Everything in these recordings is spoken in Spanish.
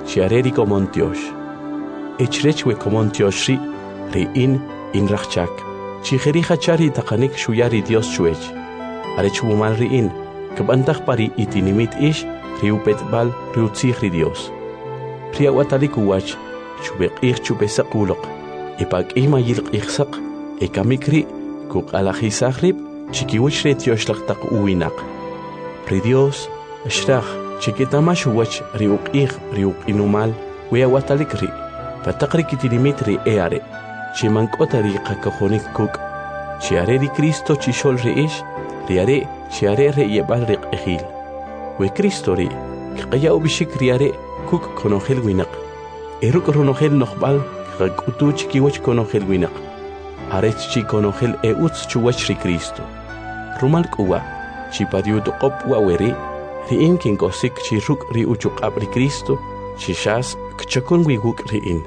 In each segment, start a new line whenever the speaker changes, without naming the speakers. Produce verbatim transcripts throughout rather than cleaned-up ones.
chiareri comontiosh. Echrech we comontioshri, ri in in rachchak. Chiheri hachari takanik shuyari Dios chuech. Arech wumal ri in, kabantach pari itinimit ish, riupet bal riutzihri Dios. Ria watalik uwach, chubek ich chubesak ulok. Ipag ima yilk ichsak, ekamikri, kuk alachisakrib, chikiwich retiosh tak uwinak. Ri Dios, ashrach, chikitamash uwach riuk ich riuk inumal, wea watalik ri. Patakri kitinimit ri eare. Chimankota ri kakahonik kuk. Chiare di Cristo chishol ri ish, riare, chiare re yebal ri ejil. We Cristo ri, kaya ubishik riare, kuk konogel winak. Eruk ronogel nochbal, kak utu chikiwach konogel winak. Arech chi konogel e uts chuwach ri Cristo. Rumal kuwa, chi padiu do kop waweri, ri in kinkosik chi ruk ri uchuk ab ri Cristo, chi shas kchakun wiguk ri in.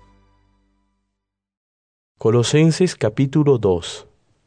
Colosenses capítulo dos.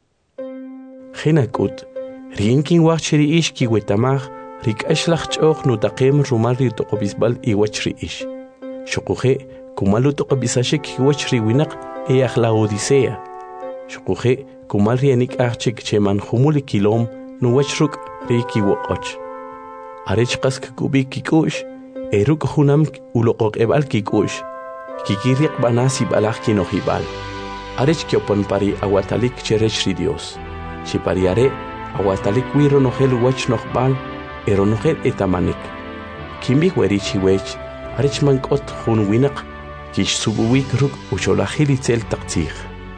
Genakut, rinkin wachri ish ki wetamach, rik ashlach choch no takem rumari tokobisbal i wachri ish. Shokuhe, kumalu tokobisashik wachri winak e akhla odisea. Shokuhe, kumalri anik archik cheman humuli kilom no wachruk riki wokoch. Arech kask kubi kikush, eruk hunam ulokok ebal kikush. Kikiriak banasi balach kinohibal. Arech kiopon pari awatalik cherech ri Dios. Si pariare awatalik wiro nogel wach nogbal, ero nogel etamanik. Kimbi weri chiwech, arech mankot hun winak, kish subuwik ruk ucholahili tel taktzich.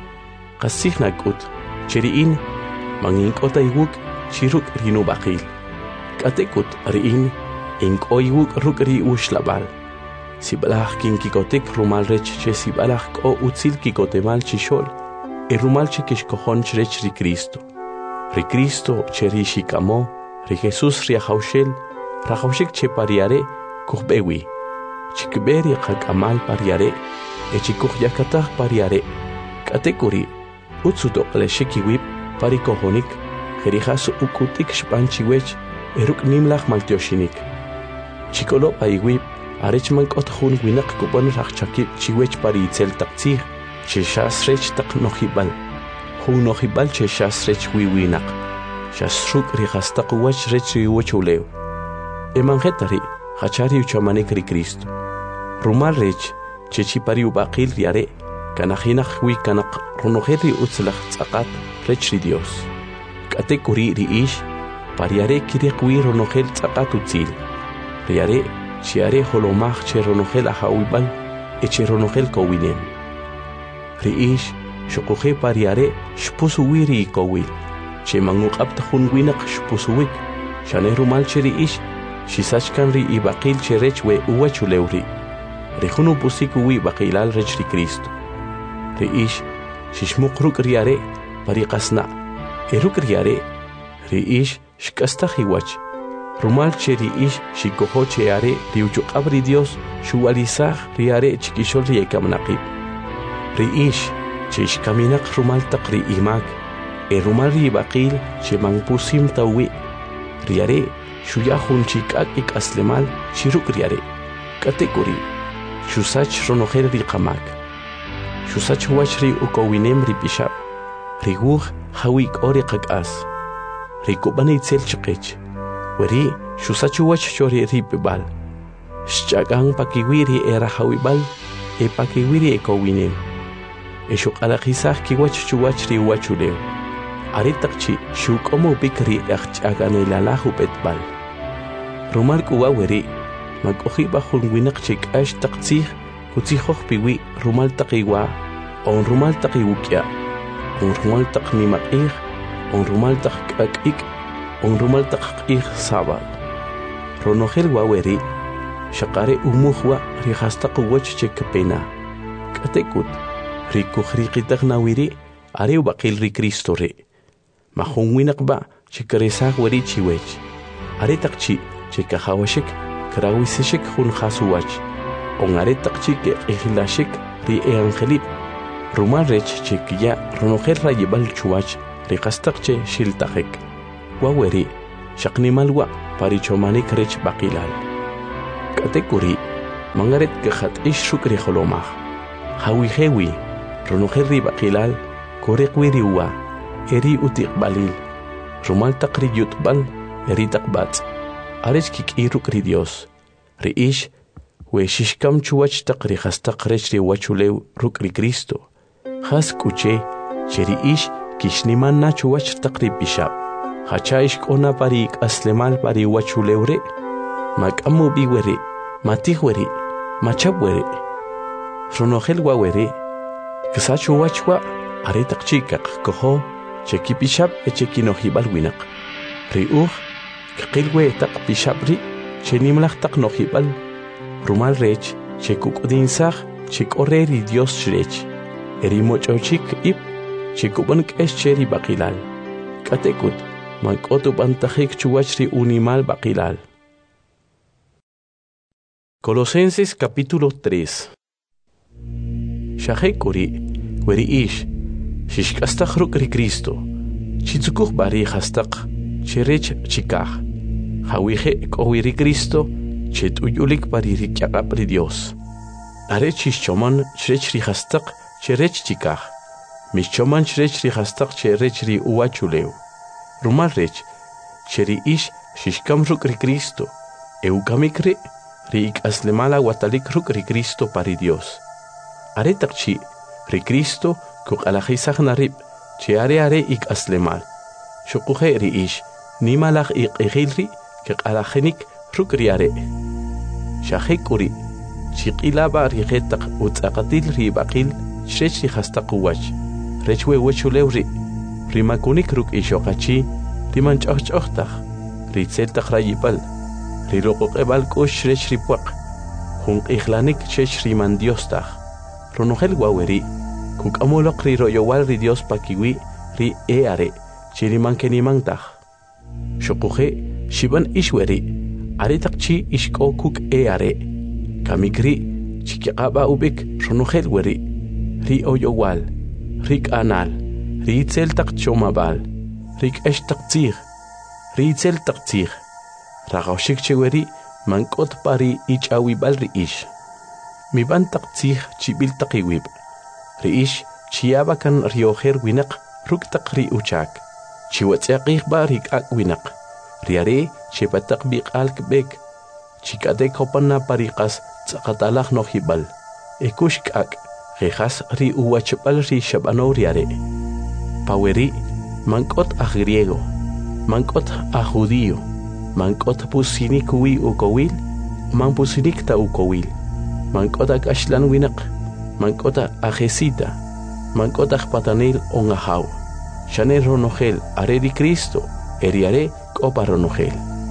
Kasich nakut, cheriin, manginkota iwuk, chiruk rinu bakil. Katekut riin, inko iwuk ruk ri ushlabal. Sibalach kin kikotek rumal rech che sibalach ko utzil kikotemal chishol, e rumal che kishkohon chrech ri Cristo. Ri Cristo che ri shikamo, ri Jesus ri haushel, rahaushik che pariare kuhbewi. Chikberi kakamal pariare, e chikuh yakatah pariare. Katekuri, utsutok le shikiwip parikohonik, jerihas ukutik shpanchiwech, eruk nimlach maltioshinik. Chikolo paiwip, Arech mankot hun winak kupon rachchakip chiwech pari itzel taktzih, che shasrech tak nohibal. Hun nohibal che shasrech wiwinak. Shasruk rihastak wach rech riwach ulew. Emangetari, hachari uchamanek ri Cristo. Rumal rech, che chipari ubakil riare, kanajinach wi kanak runojeri utzlach tzakat rech ri Dios. Kate kuri ri ish, pariare kirek wi runojel tzakat utzil. Riare, chiare holomach che ronogel ahawibal, e che ronogel kowinem. Riish, shokohe pariare, shpusuwiri i kowil. Che manguk abtahun winak shpusuwik. Shane rumal che riish, shisachkan ri i bakil che rech we uwachulewri. Rihunu pusiku wi bakilal rech ri Cristo. Riish, shishmukruk riare, pariqasna. Eruk riare, riish, shkastahiwach. Rumal cheri ish shikoho cheare riuchuk abri Dios shualizah riare chikishol riekamnaqib. Riish chish kaminak rumal taqri imak e rumal ribaqil chemangpusim tawi riare shuyahun chikak ik aslemal chiruk riare kategori shusach ronogel riqamak shusach wachri ukowinem ripishab riguh hawik oriqak as rikubani itzel chiqich Weri, shusachu wach chori ripibal. Shchagang pakiwiri era hawibal, e pakiwiri e kowinem. E shuk alakisah ki wach chuwach ri wachuleo. Aritakchi shuk omo bikri achchagane lalahu petbal. Rumal kuwa weri, mag-ohi bahun winak chik ash taktsih, kutsihoh piwi rumal takiwa, on rumal takiwukya, on rumal taknimakih, on rumal takakik, on rumal takik sabal. Ronogel waweri, shakare umuhwa rihastaq wach chekpena. Katekut, rikuhrikitag nawiri, are bakil ri Cristo re. Mahungwinak ba, chikaresak wari chiwech. Are takchi, chikahawashik, krawisishik hun hasuwach. On are takchi ke ehilashik ri eangelip. Rumal rech chikia, ronogel rayibal chuwach, rihastaq che shiltahek. Waweri, shaknimalwa, parichomanik rech bakilal. Katekuri, mangaret kahat ish rukri holomah. Hawi hewi, ronoheri bakilal, korekwiri uwa, eri utik balil. Rumal takri yutbal, eri takbat. Arech kik irukri Dios. Ri ish, we shishkam chuwach takri hastak rechri wachulew rukri Cristo. Has kuche, cheri ish, kishniman na chuwach takri bishab. Hacha ish kona parik aslemal pari wachulewre. Mak amu biwere, matihwere, machabwere. Ronohel wawere. Kisachu wachwa, aretak chikak koho, cheki bishab e cheki nohibal winak. Ri uh, kakilwe tak bishabri, chenimlach tak nohibal. Rumal rech, chekuk udinsach, chek oreri Dios rech. Eri mochochik ip, chekuban kesh cheri bakilal. Katekut, mankotu bantahik chuwachri unimal bakilal. Colosenses capítulo tres. Shahekuri, weri ish, shishkastach rukri Cristo, chitzukuch bari hastak, cherech chikach, hawihe kowiri Cristo, chet uyulik bari rikyakapri Dios. Are chischoman cherechri hastak, cherech chikach, mischoman cherechri hastak cherechri uwachulew. Rumal rech, cheri ish, shishkam rukri Cristo, eukamikre, Rik aslemala watalik rukri Cristo pari Dios. Are takchi, ri Cristo kuk alajisach narib, che are are ik aslemal. Shukuhe ri ish, nimalach ik egilri, kuk alajenik rukri are. Shahekuri, chikilaba rigetak utzakatil ri bakil, shrech ri hastakuwach. Rechwe wechulewri, rimakunik ruk ishokachi, riman chochtach, ritzeltach rayipal. Rirokok ebal kosh rech ripuak. Hung ihlanik chech riman Dios tach. Ronohel waweri. Kuk amolok ri royowal ri Dios pakiwi ri e are. Chiriman keniman tach. Shokuhe shiban ishweri. Aritak chi ishko kuk e are. Kamikri chikiaba ubik ronohel weri. Ri oyowal. Rik anal. Ri itzel tak chomabal. Rik esh tak tzir. Ri itzel tak tzir. Ragaushik cheweri, mankot pari ich awibal riish. Mi bantak tzih chibil takiwib. Riish, chiabakan rioher winak, ruktak ri uchak. Chiwatsiakih ba rikak winak. Riare, chipatak bik alkbek. Chikade kopana parikas tsakatalak no hibal. Ekush kak, rejas ri uwachapal ri shabano riare. Paweri, mankot a griego, mankot a judío. Mankot pusinik wi ukowil, man pusinik ta ukowil. Mankot ak ashlan winak, mankot ajesita, mankot patanil ongahaw. Shane ronohel are di Cristo, eriare kopa ronohel.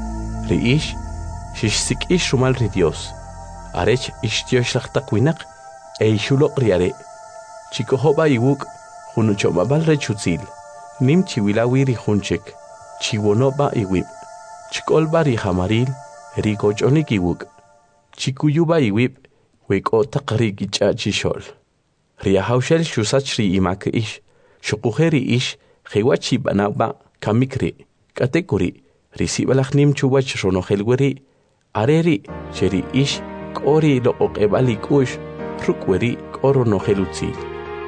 Riish, shishsik ish rumal ri Dios. Arech ishtioshachtak winak, e ishulok riare. Chikohoba iwuk, hunuchomabal rechutzil. Nim chiwilawi ri hunchek, chiwonoba iwib. Chikolba ri hamaril, ri kochonik iwuk. Chikuyuba iwib, weko takri gicha chishol. Ri ahaushel shusach ri imak ish, shukuheri ish, hewachi banaba kamikri, katekuri, ri sibalach nim chuwach ronohelweri, areri, cheri ish, kori lo okebali kush, rukweri koro nohelutzil.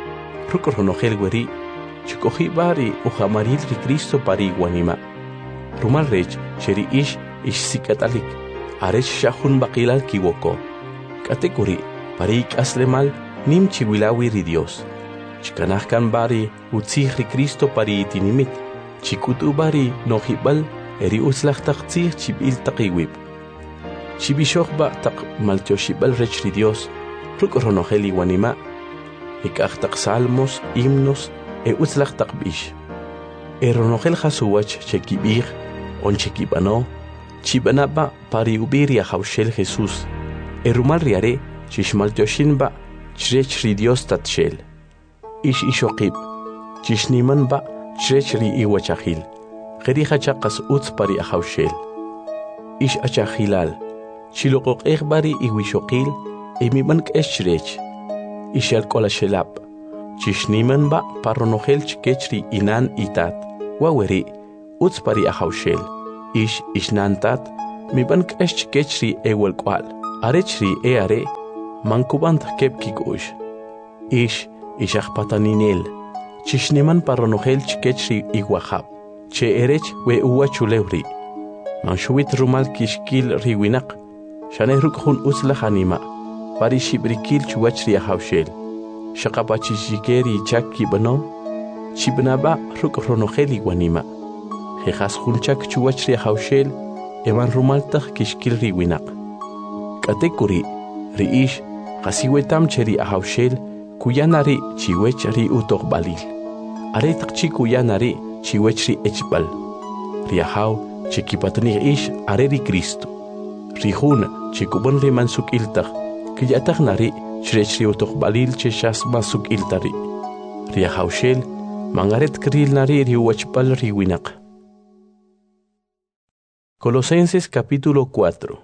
Ruk ronohelweri, chikohiba ri uhamaril ri Cristo pari guanima. Rumal rech, cheri ish, ish sikatalik, arech shahun bakilal kiwoko. Katekuri, parik aslemal, nim chiwilawi ri Dios. Chikanahkan bari, utzih ri Cristo pari itinimit. Chikutu bari, nohibal, eri uslach taktzih chibil takiwib. Chibishok ba tak maltioshibal rech ri Dios, ruk ronoheli wanima. Ikach tak salmos, himnos, e uslach takbish. E ronohel hasuwach chekibir, on chekibano, chibanaba pari ubiria haushel Jesús. E rumal riare, chishmaltioshinba, chrech ri Dios tatshel. Ish ishokib, chishniman ba, chrech ri iwachahil. Geriha chakas utz pari ahaushel. Ish achahilal, chilokok ekbari iwishokil, emiman kesh Ish alkola shelap, chishniman ba paronohel chkechri inan itat. Waweri, utz pari ahaushel. Ish ishnantat, mi ban kesh chkechri ewel kwal. Arechri e are mankubant kep kikush. Ish ishach pataninel. Chishniman paronogel chkechri iguahab. Che erech we uwa chulewri. Manshuit rumal kishkil riwinak. Shanehruk hun uslach anima. Pari shibrikil chuachri ahawshel. Shakapachishikeri chaki bano. Chibnaba ruk ronogel iguanima. Jejas hunchak chuachri ahawshel. Evan rumaltach kishkil riwinak. Katekuri riish qasiwetam cheri ahawshel kuyanari chiwech ri utok balil. Aretak chi kuyanari chiwech ri echbal. Riahaw chikipatni ish areri Cristo. Rihun chikubon ri mansuk iltach kiyatak nari chirech ri utok balil cheshas masuk iltari. Riahawshel mangaret kril nari ri wachbal ri winak. Colosenses capítulo cuatro.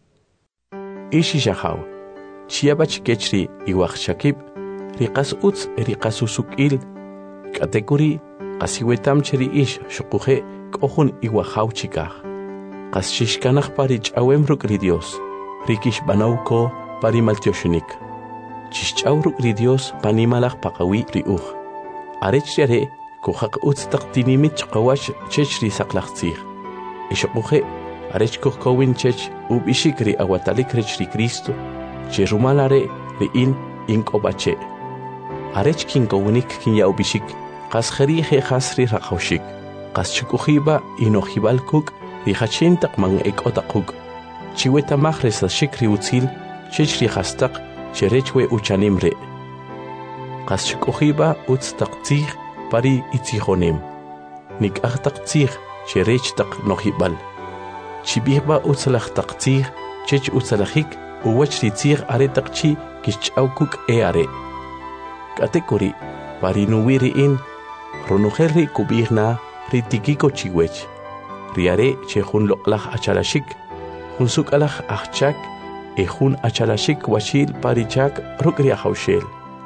Ishi shahaw, chiabach kechri iwach shakib, riqas utz riqas usukil, katekuri, qasiwetam cheri ish shukuhe kohun iwahaw chikah. Qas shishkanach pari chawem rukri Dios, rikish banauko pari maltioshunik. Chishchaw rukri Dios panimalach pakawi riuch. Arech yare kuhak utz taktinimit chqawash chechri saklachtzir. Ishukuhe, arech kuhkowin chech ubishikri awatalik rechri Cristo, che rumalare ri in inkobache. Arech kinkowinik kinya ubishik, qas kherije khasri rakhawshik, qas chukuhiba inohibalkuk, ri hachintak man ekotakuk. Chiweta mahres shikri utzil, chechri hastak, cherechwe uchanimre. Qas chukuhiba utztaktzih pari itzihonem. Nik achtaktzih, cherech tak nohibal. Chibihba utzalach taktzir, chech utzalachik, uwachri tzir are takchi kichaukuk e are. Katekuri, parinuwiri in, ronuherri kubirna, ritikiko chiwech. Riare che hun loklach achalashik, hun sukalach achchak, e hun achalashik washil parichak rukri ahawshel.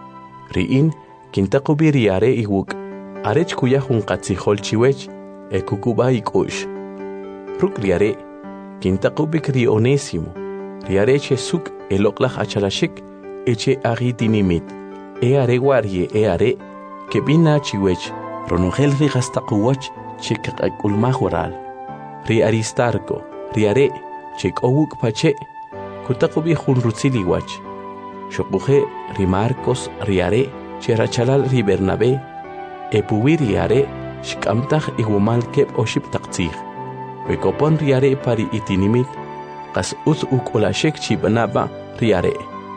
Riin, kintakubi riare iwuk, arech kuya hun katzihol chiwech, e kukuba ikush. Ruk riare, kintaqubik ri onésimo, riare che suk eloklach achalashik, eche agitinimit, e are guarie e are, que bina chiwech, ronogel ri gastakuwach, che kakulmahural. Ri aristarco, riare, che kowuk pache, kutakubi hun rutziliwach. Shokuhe ri Marcos riare, che rachalal ri Bernabé, e puwi riare, shkamtach igumal kep oship taktzir. Wekopon riare pari itinimit, qas uz ukolashek chibanaba riare.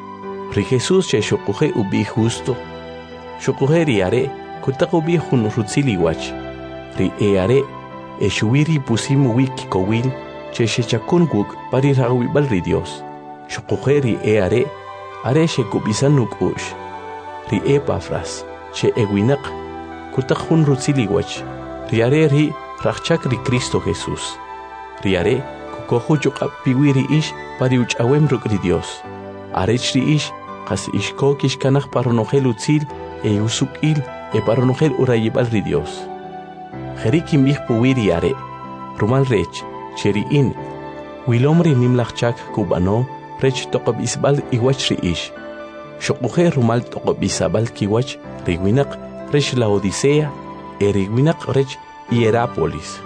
Ri Jesus che shokuhe ubi justo. Shokuhe riare, kutakubi hun rutziliwach. Ri eare, e shuwiri pusimu wiki kowil, che shechakun guk pari rawibal ri Dios. Shokuhe ri eare, are shekubisanuk ush. Ri Epafras, che ewinak, kutak hun rutziliwach. Riare ri rachchak ri Cristo Jesús. Riare kukohu chukap piwiri ish pari uchawem rukri Dios. Arech ri ish qas ishko kishkanach paronogel utzil e usukil e paronogel urayibal ri Dios. Jerikim bih puwiri are, rumal rech, cheri in, wilomri nimlachchak kubano, rech toqab isbal iwach ri ish. Shokuhe rumal toqab isabal kiwach riwinak rech la Odisea e riwinak rech Hierápolis.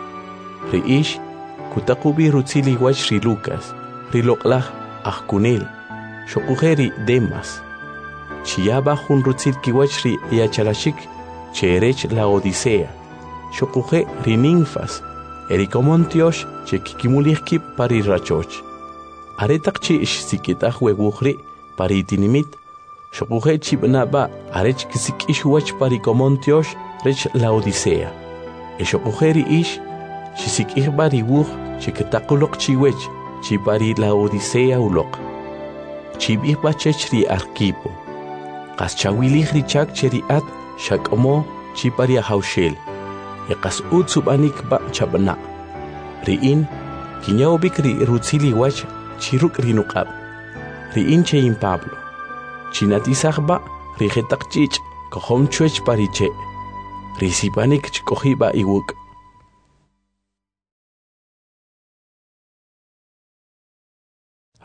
Ri ish, kutakubi rutzili wach ri Lucas, ri loklach achkunel, shokujeri Demas. Chiaba hun rutzil kiwach ri yachalashik, cherech la Odisea, shokuje ri Ninfas, erikomontiosh che kikimulihkip pari rachoch. Aretak chi ish sikitach weguhri pari itinimit, shokuje chibnaba arech kisik ish wach pari komontiosh rech la Odisea. Eshokujeri ish, chisik ihbari wuch, chiketakulok chiwech, chipari la Odisea ulok. Chibihba chechri arkipo. Qas chawilih richak cheriat, shakomo, chipari ahawshel. Eqas utsubanik ba chabana. Riin, kinyaobik ri rutzili wach, chiruk rinukab. Riin chein Pablo. Chinatisahba, rijetak chich, kohom chuech pariche. Risipanik chkohiba iwuk.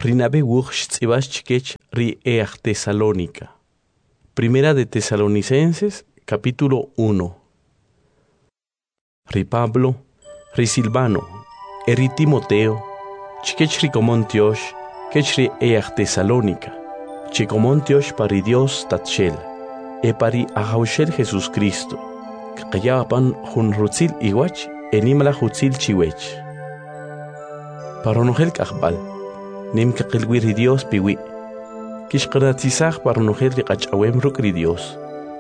Rinabe wuch tzibas chikech ri each Tesalónica. Primera de Tesalonicenses, capítulo uno. Ri Pablo, ri Silvano, eri Timoteo, chikech ri Comontiosh, kech ri each Tesalónica, chicomontiosh pari Dios tatshel, e pari ahaushel Jesús Cristo, kqayapan jun rutzil iwach, enimala jutzil chiwech. Paronogel kachbal, nim kaqilwiri Dios piwi, kishqanatisach paronogel riqachawem rukri Dios,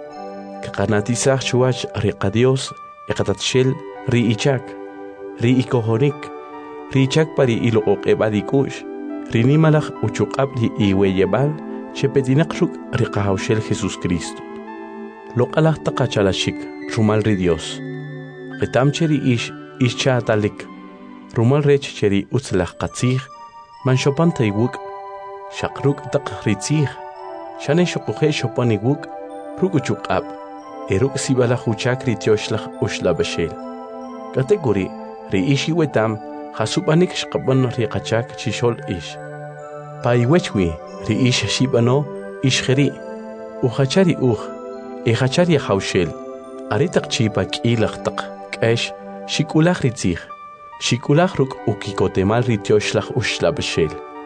kaqanatisach chuach riqa Dios, eqatatshel ri ichak, ri ikohonik, ri ichak pari ilo oqebadikush, ri nimalach uchuqab ri iweyebal, chepetinak ruk riqahaushel Jesús Cristo. Loqalach taqachalashik, rumal ri Dios, qitamcheri ish ischatalik, rumal rech cheri utzlach qatzig, man shopan taywuk, shakruk taqritzig, shane shokuhe shopan iwuk, ruk uchuqab, eruk sibalach uchak ritiyoshlach ushla bashel. Kategori, ri ishi wetam, hasubanik shqaban riqachak chishol ish. Pa iwechwi, ri ish shibano, ish kheri, uchachari uch, echachari haushel, aritak chipa kilach taq, kash, shikulach ritzig, shikulach ruk ukikotemal ritiyoshlach ushla bashel.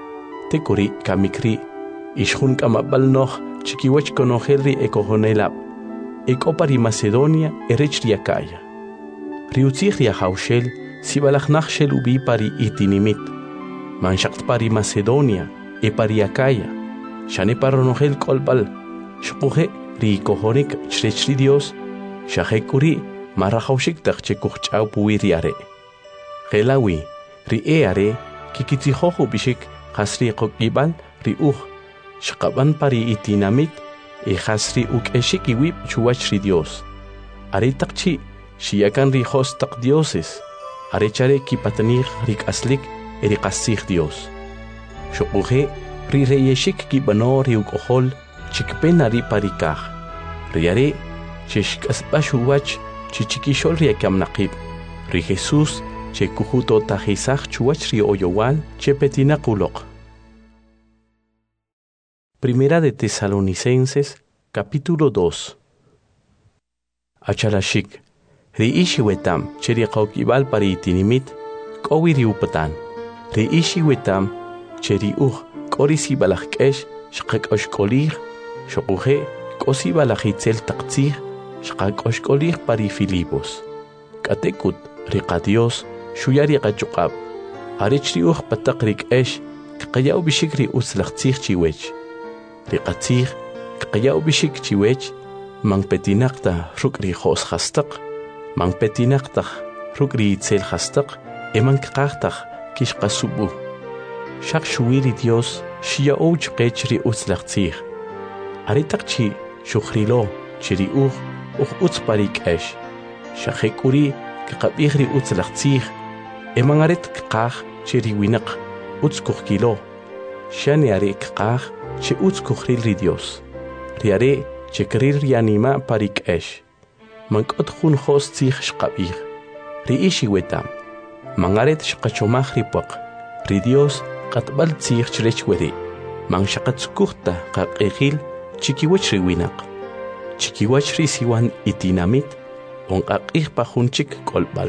Tekuri kamikri, ishun kamabal noch, chikiwech konohel ri ekohonelab, ekopari Macedonia erech riakaya. Riutzig ria haushel, sibalach nachshel ubi pari itinimit, manshakt pari Macedonia, e pari akaya, shane paronohel kolbal, shpuhe ri kohonik chrechri Dios, shahekuri marahaushik tachchekuchau puiriare. Gelawi, ri eare, kikitihohu bishik, hasri kokibal, ri uh, shkaban pari itinamit, e hasri uk eshikiwip chuachri Dios. Aritakchi, shiakan ri hostak dioses, arechare kipatanir rik aslik, erikasig Dios. Shokuhe, ri reyeshik kibano ri ukohol, chikpena ri parikah. Riare, chishkasbashuwach, chichikishol ri akamnaqib. Ri Jesús, che kujuto tajisach chuach ri oyowal, che petinakulok. Primera de Tesalonicenses, capítulo dos. Achalashik, ri ishi wetam, che ri qaukibal pari itinimit, kowi ri upatan. Ri ishi wetam, che ri uj, kori si balach kesh, shqak oshkolir, shokuhe, kosi balach itzel taqtzir, shqak oshkolir pari Filipos. Katekut, riqa Dios, shuyari qachuqab. Arich ri uj patak rik esh, kqayaw bishik ri utzlaqtzir chiwech. Riqatzir, kqayaw bishik chiwech, mang petinaqta ruk ri khos khastaq, mang petinaqta ruk ri itzel khastaq, eman kqaqtaq kishqasubu. Shaq shuwiri Dios, shia ouch qech ri utzlaqtzir. Aritaqchi shukhrilo, chiri uj, uj utz parik esh. Shaqekuri, kqabih ri utzlaqtzir, eman arit kqaq chiri winaq, utz kuhkilo. Shani are kqaq, che utz kuhril ri Dios. Riare, che krir ri anima parik esh. Mankot khun khos tzih shqabih. Ri ishi wetam. Mangaret shqachomach ri paq. Ri Dios, qatbal tzih chrech weri. Mang shaqatsukuhta qaqekhil, chikiwach ri winaq. Chikiwach ri siwan itinamit, onqaqih pajunchik kolbal.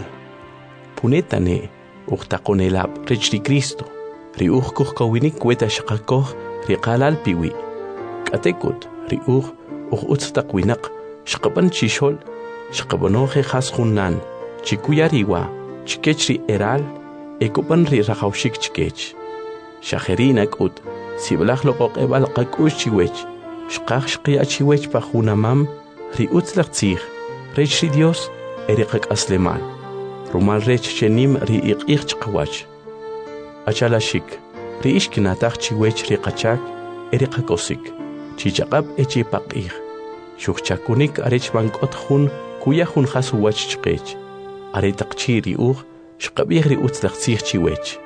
Punetane, uqtaqonelab rech ri Cristo. Ri uj kuhkawinik weta shaqakoh, ri qalal piwi. Katekut, ri uj, uj utztaq winaq, shqaban chishol, shqabanoje khas khunnan, chikuyariwa, chikech ri eral, ekupan ri rahaushik chikech. Shaherinak ut, siblach loqoq ebal qakush chiwech, shqaq shqiya chiwech pa khunamam, ri utzlaq tzih, rech ri Dios, eriqak aslemal. Rumal rech chenim ri iqih chqawach. Achalashik, ri ishkinataq chiwech ri qachak, eriqakosik, chichaqab echi paqih. Shukchakunik arech bankot hun, kuya hun khasuwach chqech. Aretaqchi ri uj, shqabih ri utzlaq tzih chiwech.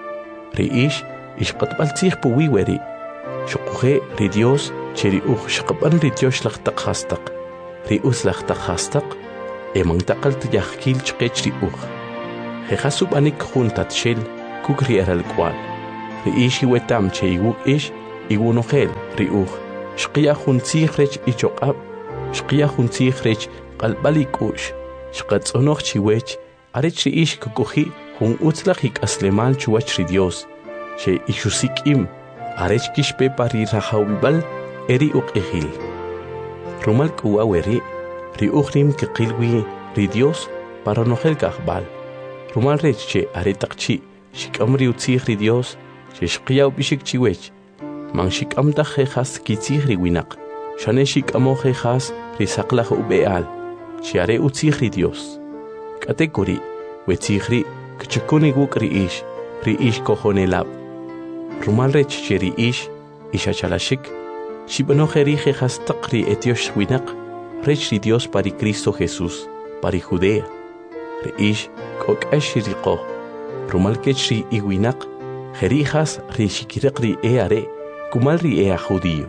Ri ish, ishqatbal tzih puwiweri. Shukuhe ri Dios, cheri uj shqaban ri Dioshlaq taq khastaq. Ri utzlaq taq khastaq, emang taqal tiyahkil chqech ri uj. Jehasub anik hun tatshel, kukri eral kwal. ri ish iwetam che iwuk ish iwunohel ri uj shqiya juntzij rech ichoqab shqiya juntzij rech qalbali kush shqatzonoj chiwech arech ri ish kukuji jun utzlaj ikaslemal chuwach ri Dios che ishusikim arech kishpe pari rajawibal eri uqihil rumal kuwa weri ri ujrim kiqilwi ri Dios para nohel kahbal rumal rech che aretaqchi shikamri utzij ri Dios che shqiya bishik chiwech man shikamta jejas kitzij ri winaq shane shikamo jejas ri saqlaj ubeal che are utzij ri Dios katekuri wetzij ri kchukuni wuk ri ish ri ish kojonelab rumal rech che ri ish ishachalashik shibanoheri jejas taqri etiosh winaq rech ri Dios pari Cristo Jesús pari Judea ri ish kokash riqo rumal kech ri iwinaq jerijas ri shikiriq ri eare kumal ri ea judío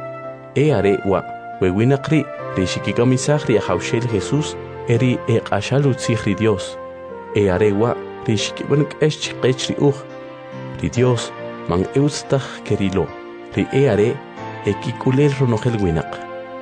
eare wa wewinaq ri ri shikikamisaj ri hawshel Jesús eri eqashal utzij ri Dios eare wa ri shikibanqesh chiqech ri uj ri Dios man eustaj kerilo ri eare ekikulel ronojel winaq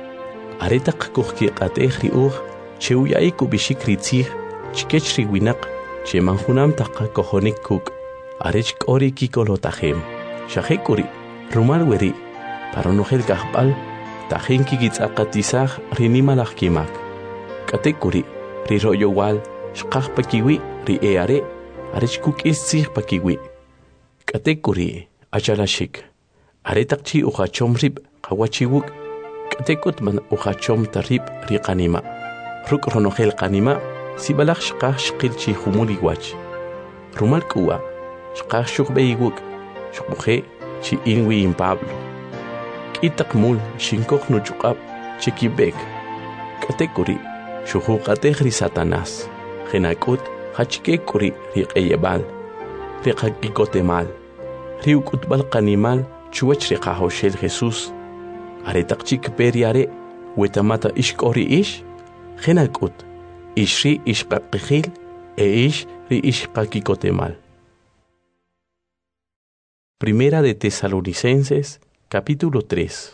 aretaq kujkiqatej ri uj cheuyai kubishik ri tzij chikech ri winaq che man junam taqa kojonik kuk arech k'ori kikolotajem shajekuri rumal weri para nojel kahbal tajin kigitzaqatisaj ri nimalaj kimak katekuri ri royowal shqaj pakiwi ri eare arech kuk'is tzij pakiwi katekuri achalashik aretaqchi ujachom rib qawachiwuk katekut man ujachom tarib ri qanima ruk ronojel qanima sibalaj shqaj shqilchi jumuli wach rumal kuwa shqaj shuqbeiwuk shuqmuje chi inwi in Pablo k'itaq mul shinkoj nuchuqab chikibek katekuri shujuqatej ri Satanás jenak'ut hachkekuri ri q'eyebal ri qakikotemal ri uk'utbal qanimal chuwach ri qajoshel Jesús aretaq chikperiare wetamata ishk'ori ish jenak'ut ishri ishqaqijil e ish ri ishqakikotemal. Primera de Tesalonicenses, capítulo tres.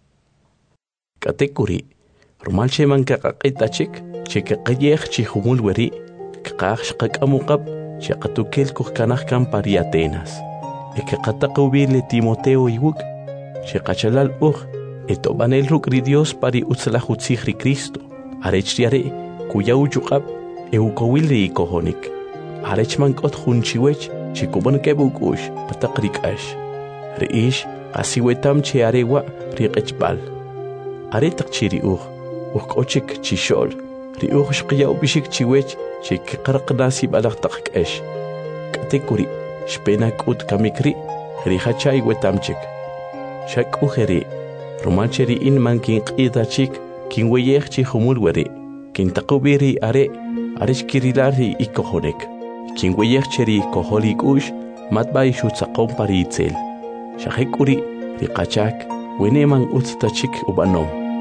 Katekuri, rumal sheman kakaqitachik, chekaqayej chihumul weri, kaqaj shqakamukab, chaqatukel kuhkanajkan pari Atenas. Ekaqataqubile Timoteo iwuk, chekachalal uj, etobanel rukri Dios pari utzlajutzij ri Cristo, arechriare, kuya uchuqab, eukowil ri ikohonik. Arechman kot junchiwech, chikuban kebuk ush, pataqrik ash. Reish, qasiwetam che arewa, riqechbal. Aretaq chiri uj, ukochik chishol, ri uj shqiya ubishik chiwech, chikqarq nasib alaqtaq ash. Katekuri, shpenak ut kamikri, rihachay wetamchik. Shak ujeri, romancheri in man kin qidachik, kin weyech chi humul weri, kin taqubiri are, arech kirilari ikohonek. Kin weyech cheri koholik ush, matbay shutzaqom pari itzel. Shahekuri, riqachak, weneman utstachik ubanom.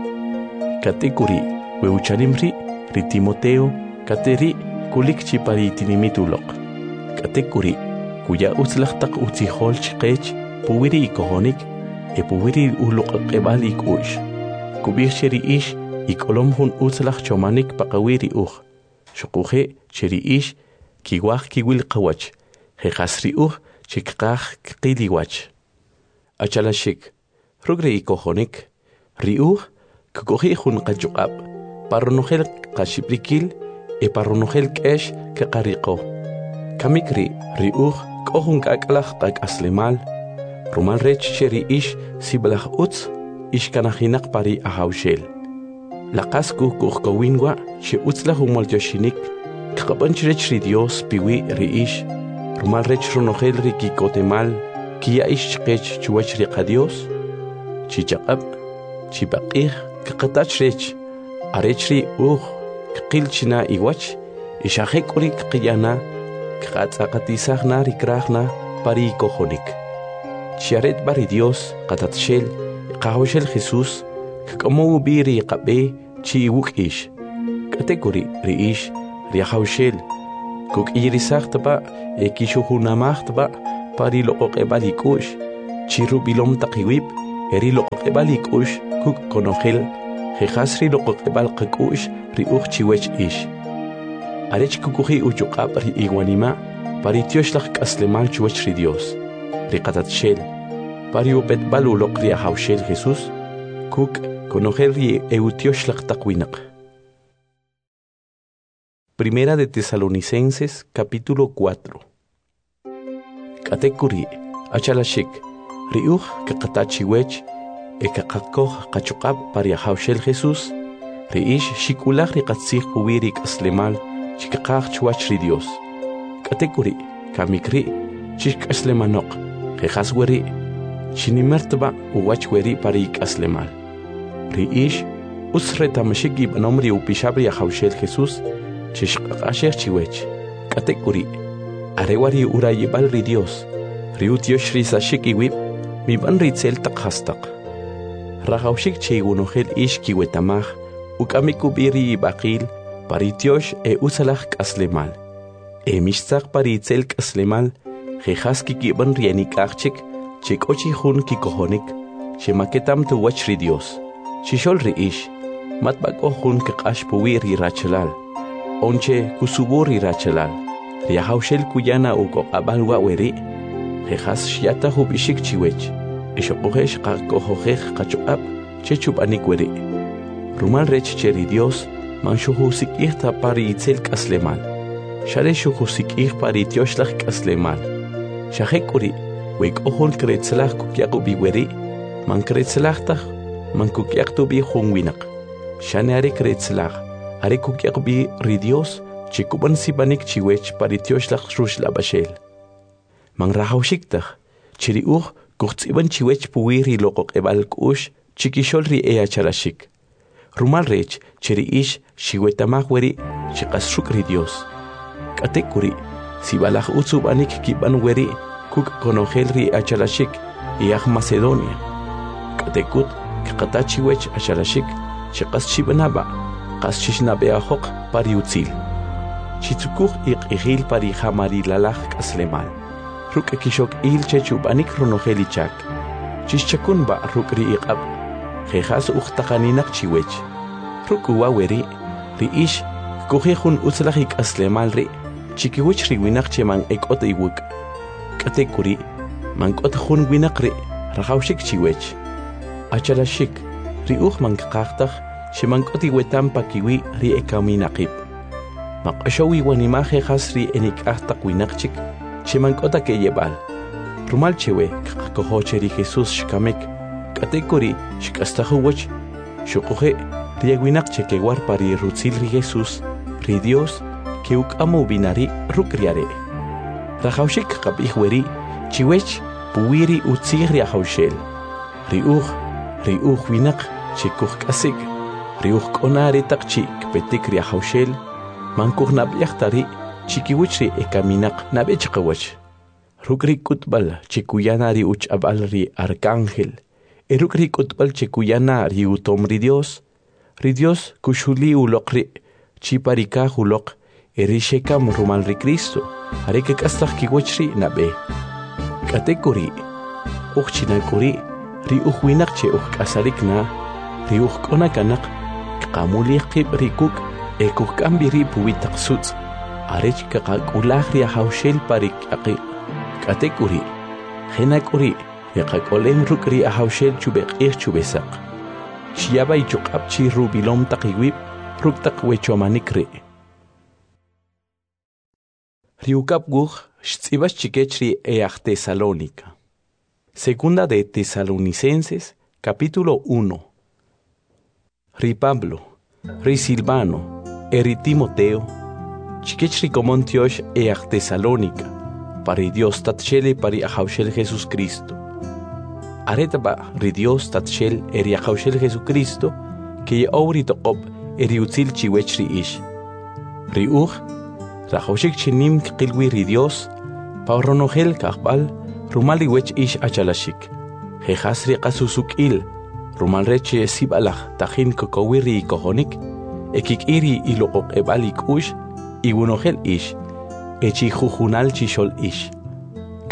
Katekuri, weuchalimri, ri Timoteo, kateri, kulikchi pari tinimitulok. Katekuri, kuya utzlaqtaq utzihol chiqech, puwiri ikohonik, e puwiri uluqaqebal ik ush. Kubir cheri ish, ikolom hun utzlaq chomanik paqawiri uj. Shukuje cheri ish, kiwaj kiwil qawach, jejasri uj, chikqaj kqiliwach. Achalashik, rugre ikohonik, ri uj, kukuji jun qachuqab, parronojel qashiprikil, e parronojel kesh kaqariqo. Kamikri, ri uj, kohun kaklaj qakaslemal, rumal rech cheri ish, siblaj utz, ishkanajinak pari ahawshel. Laqasku kuhkowinwa, che utzlaj umoltoshinik, kaqapanchrech ri Dios piwi ri ish, rumal rech ronojel ri kikotemal, kia ish chqech chuwach ri qadios, chichaqab, chipaqij, kaqatach rech, arech ri uj, kqilchina iwach, ishajek uri kqiyana, kqatzaqatisajna ri krajna pari ikohonik. Chiaret bari Dios, qatatshel, qahoshel Jesús, kaqamow biri qabe, chi iwuk ish. Katekuri ri ish, ri ahawshel, kuk irisaqtaba, e kishuhunamaqtaba, pari loqoqebal ikush chiru bilom taqiwib eri loqoqebal ikush kuk konogel jehasri loqoqebal qakush ri uj chiwech ish arech kukuji uchuqab ri iwanima pari tioshlag kaslemal chuwech ri Dios ri qatatshel pari ubetbal uloq ri ahawshel Jesús kuk konogel ri eutioshlag taqwinaq. Primera de Tesalonicenses, capítulo cuatro. Katekuri, achalashik, riuj kakatachiwech, ekakakoj kachuqab pariahawshel Jesús, riish shikulaj rikatzij puwirik aslemal, chikakaj chuach ri Dios. Katekuri, kamikri, chik aslemanok, jehasweri, chinimertba uwachweri parik aslemal. Riish, usretamashik ibanomri upishabri ahawshel Jesús, chishqaqashej chiwech katekuri arewari urayibal ri Dios riutiosh ri sashik iwib miban ritzel taqhastaq rajawshik cheigunojel ish kiwetamaj ukamikubiri ibaqil paritiosh e usalaj kaslemal e mishtzaq paritzel kaslemal jejaski kiban rienikachik chikochi jun kikohonik shemaketam tuwach ri Dios shishol ri ish matbako jun kaqash puwiri rachalal onche kusuburi rachalal riahawshel kuyana uko abalwa weri jejas shiata hubishik chiwech ishoqojesh qakohojej qachuab chechub anik weri rumal rech cheri Dios manshuhusik ihta pari itzel kaslemal share shuhusik ih pari tioshlach kaslemal shahekuri wek ohol kretzlach kukyaqu biweri man kretzlachtach man kukyaqtu bi hunwinak shane are kretzlach are kukyaqbi ri Dios chikuban sibanik chiwech paritioshlag rushla bashel man rahawshiktaj chiri uj kuqtsiban chiwech puwiri loqoqebal kush chikishol ri eachalashik rumal rech chiri ish shiwetamaj weri chiqasruk ri Dios katekuri sibalaj utsubanik kiban weri kuk konogel ri achalashik iaj Macedonia katekut kaqatachiwech achalashik chiqas chibanaba qas chishnabeajoq pariutzil chitzukuj iq'ijil parijamarilalaj k'aslemal ruk' kixok il chechubanik ronojelichak chixchakunba ruk' ri iq'ab jejas uj-taqaninaq chiwech ruk' uwa weri ri ix kukij jun utzlaj ik'aslemal ri chikiwich ri winaq che man ek'ot iwuk' k'atekuri man k'ot jun winaq ri rajawxik chiwech achalashik ri uj man kaqajtaj Shimankoti wetam pakiwi ri ekaminaqib. Maqashawi wanimaje has ri enikahta winaqchik. Shimankota ke yebal. Rumal chewe kaqakohoche ri Jesús shkamek. Katekuri shkastahuwach. Shukuje ri winaqche ke war pari rutzil ri Jesús. Ri Dios ke ukamu binari rukriare. Rajawshik qabihweri chiwech puwiri utzig ri ahawshel. Ri uj ri uj winaq chikuj kasik. Riuj konari taqchi kpetik ri ahawshel mankuj nabyaqtari chikiwichri ekaminaq nabechqawach rukri kutbal chikuyana ri uch'abal ri arcángel erukri kutbal chikuyana ri utom ri Dios ri Dios kushuli uloqri chiparika uloq eri shekam rumal ri Cristo areke kastaj kiwichri nabe katekuri uqchinakuri ri uwinaq che uqk'asarikna ri uqk'ona kanaq Kamuli qib rikuk ekuk kambiri puwitaq sutz arech kaqakulaj ri ahawshel parik aqi katekuri henakuri yaqakolem ruk ri ahawshel chubeq'ij chubesaq shiyaba ichuq'ab chi rubilom taqiwib ruk taq wechomanik ri riukap guj shtz'ibas chikech ri eaj Tesalónica. Segunda de Tesalonicenses capítulo uno. Ri Pablo, ri Silvano, eri Timoteo, chikech ri komontiosh eaj Tesalónica, pari Dios tatshele pari ahawshel Jesús Cristo. Aretaba ri Dios tatshel eri ahawshel Jesucristo, que ye owri toqob eri utzil chiwech ri ish. Ri uj, rajawshik chinim qilwi ri Dios, pauronojel kaqbal, rumali wech ish achalashik. Jejas ri qasusuk'il, rumal reche sibalaj tajin kokowiri kohonik, ekik iri iloqoq ebalik ush, igunojel ish, echi jujunal chishol ish.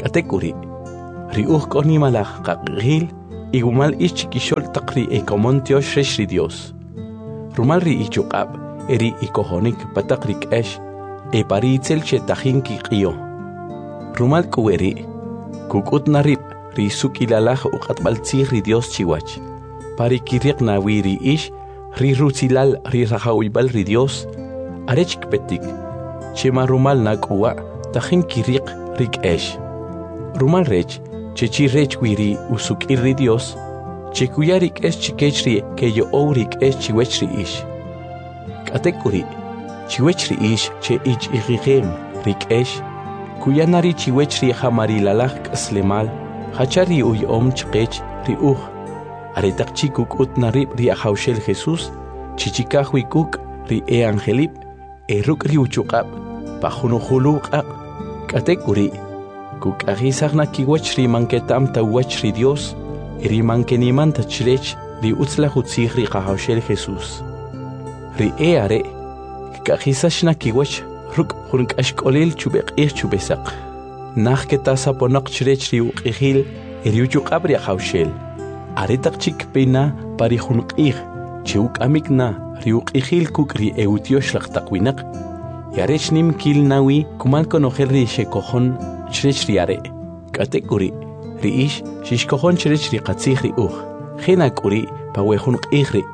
Katekuri, ri uj koni malaj qaqil, igumal ish chikishol taqri e komon tiosh resh ri Dios. Rumal ri ichuqab, eri ikohonik patakrik esh, e pari itzel che tajinki qio. Rumal kuweri, kukut narib, ri sukilalaj uqatbaltzih ri Dios chiwach. Pari kiriq nawiri ish, ri rutzilal ri rajawibal ri Dios, arech petik, chema rumal nakuwa, tajin kiriq rik esh. Rumal rech, chechi rech wiri usukir ri Dios, chekuyarik es chikechri que yo ourik es chiwechri ish. Katekuri, chiwechri ish che ich irigem rik esh, kuyanari chiwechri hamari lalak aslemal, hachari uy om chkech ri uj. Aretak chikuk ut narib ri ahaushel Jesus, chichikahui kuk ri e angelip, e ruk ri uchukab, pajunuhuluqab. Katekuri, kuk agisagna kiwechri manketam tawechri Dios, ri mankeniman tachrech ri utzla hutzig ri ahaushel Jesus. Ri e are, kakisashna kiwech ruk hurunk ashkolil chubek ich chubesak. Nach ketasa ponak chrech ri uqihil, ri uchukab ri ahaushel. Aretak chik pena pari hunqih, chiuk amikna, riuk ihil kukri eutiosh laqtaquinak. Yarech nim kil nawi, kuman konojer ri shekohon chrech riare. Katekuri, riish, shishkohon chrech ri qatzih ri uj. Jenakuri, pawe hunqih ri.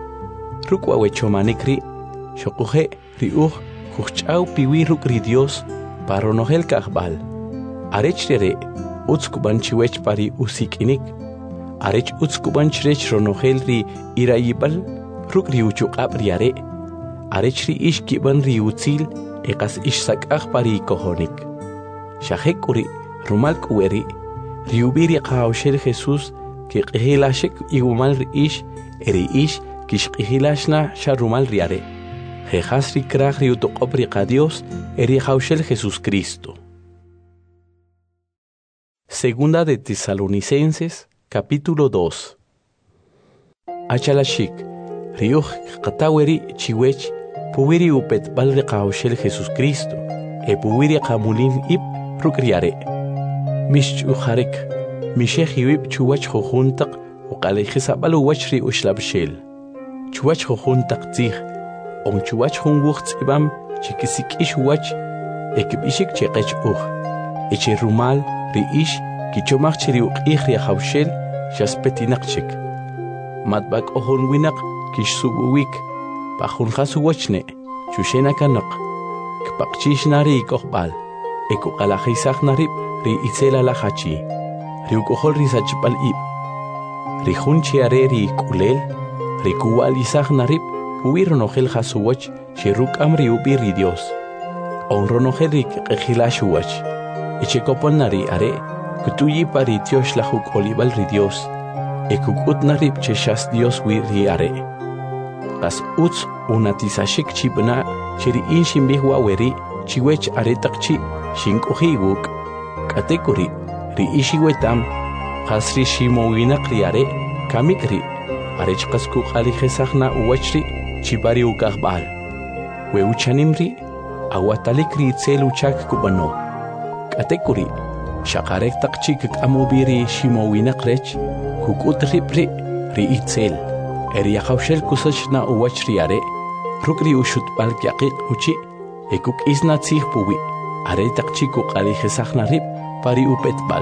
Rukwa wechomanikri, shokuhe ri uj, huchau piwi ruk ri Dios, paronohel kahbal. Arech riare, utskuban chiwech pari usikinik. Arech utskuban chrech ronogel ri irayibal, ruk ri uchuqab riare. Arech ri ish kiban ri utzil, eqas ish sakaj pari kohonik. Shahek uri, rumal kuweri, ri ubiri qahaushel Jesus, ki qihilashek igumal ri ish, eri ish, kish qihilashna sharumal riare. Jejas ri kraj ri utoqob ri qadios, eri qahaushel Jesus Cristo. Segunda de Tesalonicenses, capítulo dos. Achalashik, riuj qataweri chiwech, puwiri upet balre qahaushel Jesus Cristo, e puwiri qamulin ip rukriare. Mish ujarek, mishech yuib chuwach jujuntaq, uqalejisabalo wachri ushlabshel. Chuwach jujuntaq tzih, on chuwach junwuch tzibam, chikisik ish wach, ekibishik cheqech uj. Eche rumal, riish, kichomach chiri uqih ri haushel, shaspetinak Matbak ohon winak, kish subuwik, pahun hasuwachne, chushena kanak, kpakchish nari ikohbal, eko kalajisach narib, ri itzela lahachi, ri ukohol ri sachipal ib, ri hunchiare ri kulel, ri kuwalisach narib, puironogel hasuwach, shiruk amri ubi ri Dios, onronogel ri kejilashuwach, echekopon nari are, kutuyi pari tiosh lahuk olibal ri Dios, ekukut narib cheshas Dios wi ri are. As uts unatisashik chibna, chiri inshin bihwa weri, chiwech aretakchi, shinkuhiguk, katekuri, ri ishiwetam, hasri shimowinak ri are, kamikri, arechkasku alijesachna uwachri, chibari ukahbal. We uchanimri, awatalikri itzel uchak kubano. Katekuri, shakarek takchik amubiri shimowinak rech, kukut ripri, ri itzel. Eri yakaushel kusachna uwachri are, rukri ushut bal kyaqik uchi, ekuk isna tzih puwi, are takchikuk alijesachna rip, pari upet bal.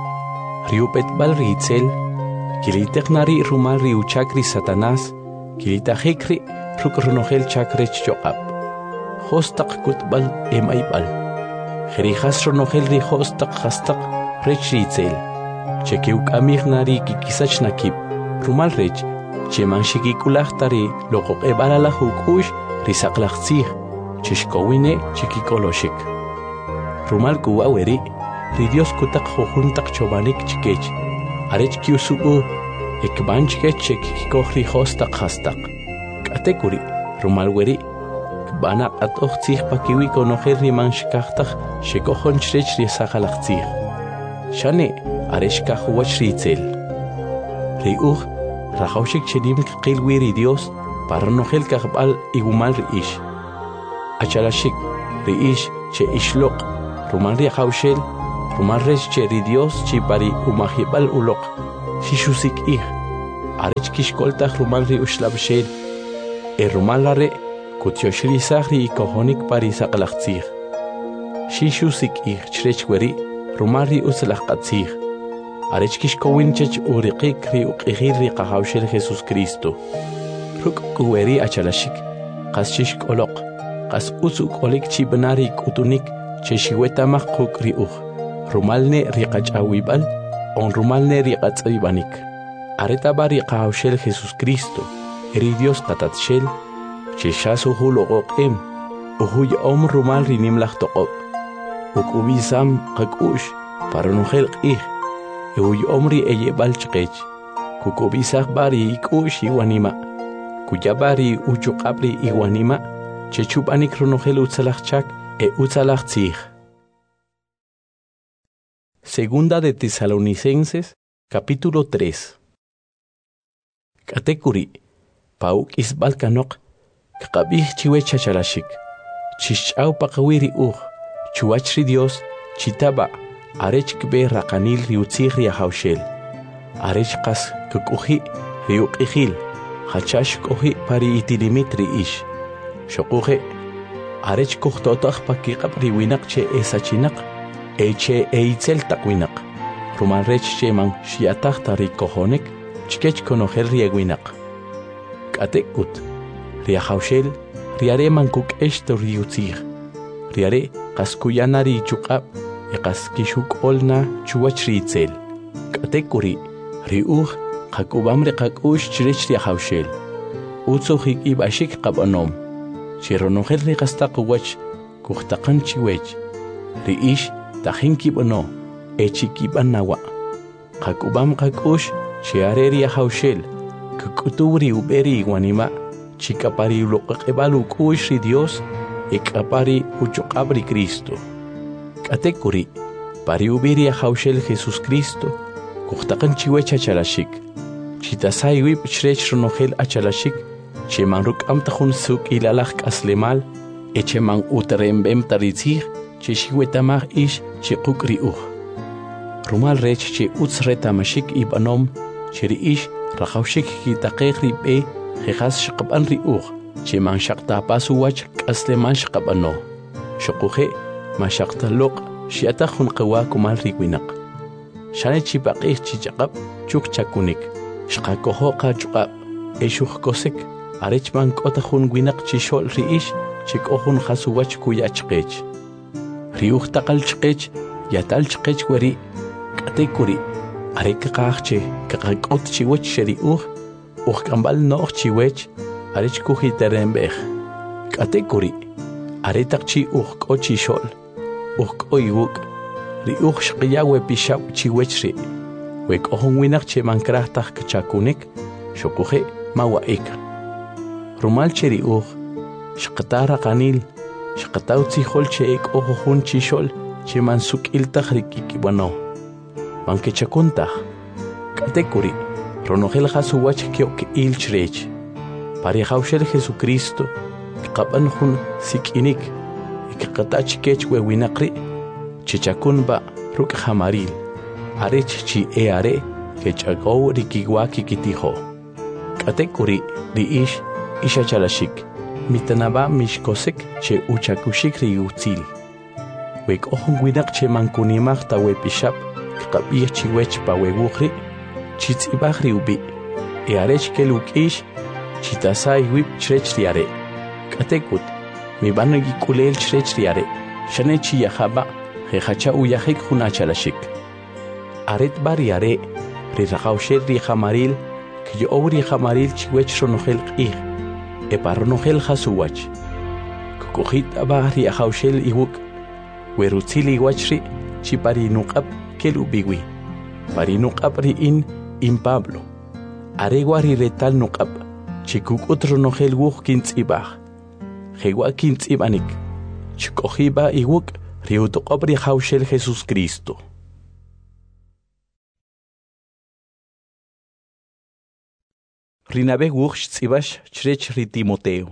Ri upet bal ri itzel, kiliteknari rumal ri uchakri Satanás, kilitajikri ruk runogel chakrech chokab. Hostak kutbal emaibal. Jerijas ronogel ri hostak hastak rech ri itzel. Chekeuk amignari kikisachna kip, rumal rech, cheman shikikulahtari loqoq ebalala hukush risaqlaqtzih, chishkowine chikikoloshik. Rumal kuwa weri, ri Dios kutak jujuntak chobanik chikech, arech kiusubu, ekban chikech chekikikoh ri hostak hastak. Katekuri, rumal weri, kbana atochtzih pakiwi konojer ri man shikachtak, shekohon chrech ri saqalaqtzih. Shane, arech kahuwach ri itzel. Ri uj, rajaushik chenim qil wiri Dios, para nogel kahbal igumal ri ish. Achalashik, ri ish che ishloq, rumal ri jaushel, Rumal rech cheri Dios chi pari umahibal ulok. Shishusik ih. Arech kishkoltach rumal ri ushlabshel. E rumal lare kutyoshri sahri ikohonik pari saklachtzih. Shishusik ih chrech weri rumal ri uslachkatzih. Arech kishkowinchech uriqik ri uqihir ri qahawshel Jesus Cristo. Ruk kuweri achalashik. Qas shishkolok. Qas usuk olik chibnari kutunik cheshiwetamach quk ri uj. Rumalne riqachawibal on rumalne riqatzaibanik. Areta bari qahawshel Jesus Cristo. Eri Dios qatatshel. Cheshasu huloqoqem. Uhuy om rumal rinim lachtoqob. Ukubisam qakush paranujel qih. Uhuy omri eyebal chqech. Kukubisaq bari ikush iwanima. Kuyabari uchuqabri iwanima. Chechupanik runujel utzalachchak e utzalachtzih. Segunda de Tesalonicenses, capítulo tres. Katekuri, pauk isbal kanok, kakabih chiwe chachalashik, chichau pakawiri uj, chuachri Dios, chitaba, arech kbe rakanil riutzih riahaushel, arech kas kukuhi riukihil, hachash kohi pari itilimitri ish, shokuhe, arech kuhtotach pakikap riwinak che esachinak, eche eitzel takwinak. Rumal rech cheman shiatach tari kohonek, chkech konojel riegwinak. Katekut, riahaushel, riare mankuk esto riutzir. Riare kaskuyanari chukab, e kaskishuk olna chuach riitzel. Katekuri, riuj, kakubam rikakush chirech riahaushel. Utsuhik ibashik kabanom. Chironojel rikastak wach, kuhtakan chiwech. Riish, Tajinki bono, echikiban nawa. Kakubam kakush, cheareria haushel, kukuturi uberi wanima, chikapari ulokakebalu kushri Dios, ekapari uchokabri Cristo. Katekuri, pari uberia haushel Jesus Cristo, kuktakan chiwecha chalashik. Chitasai wip chrech ronogel achalashik, cheman ruk amtahun suk ilalach aslemal, echeman uterembem taritzih, Cheshiwetamach ish chekuk riuj. Rumal rech che utzretamashik ibanom, cheri ish rachaushik kitaqeq ribe, jejas shaqaban riuj, che man shaqtapasu wach kasleman shaqabano. Shokuje, ma shaqtalok, shiatahun qawa kumal riwinak. Shane chipaqih chichaqab, chuk chakunik, shqakoho qachqab, eshuh kosek, arech man kotahun winak chishol riish, chikohun khasuwach kuyachqech. Riuj taqal chqech, yatal chqech weri, katekuri, arek qaqche, kaqakot chiwech sheriuj, uj kambal noq chiwech, arech kujitarembej. Katekuri, aretaq chi uj kochi shol, uj koiwuk, riuj shqiya wepishab chiwech ri, wek ohon winak che mankrahtaj kchakunik, shokuje mawaik. Rumal cheriuj, shqtara qanil, Shqataw tzihol che ek ojo hun chishol che mansuk iltaj rikikibano. Manke chakuntaj. Katekuri, ronogel hasuwach kiok il chrech. Pari haushel Jesucristo, kapan hun sikinik, ikakatach kech wewinakri, chichakunba ruk hamaril, arech chi e are, kechagow rikiwaki kitiho. Katekuri, di ish, isha chalashik. Mitanaba mishkosek che uchakushik riutzil. Wek ohon winak che mankunimach ta wepishap, kqabih chiwech pa wewukhri, chitzibach riubi. E arech kelukish, chitasai wip chrech riare. Katekut, mi bano yikulel chrech riare. Shane chi yahaba, jehacha uyahik hunachalashik. Aret bariare, rirahaushel rihamaril, kyo obri hamaril chiwech ronogel qih. E paronogel hasuwach. Kukujit abahri ahaushel iwuk. Werutzili wachri chipari nuqab kelubiwi. Pari nuqab riin in Pablo. Aregwari retal nuqab. Chikukut ronogel wuj kintzibah. Jewa kintzibanik. Chikojiba iwuk riutoqab ri haushel Jesus Cristo. Rinabe wuj tzibash chrech ri Timoteo.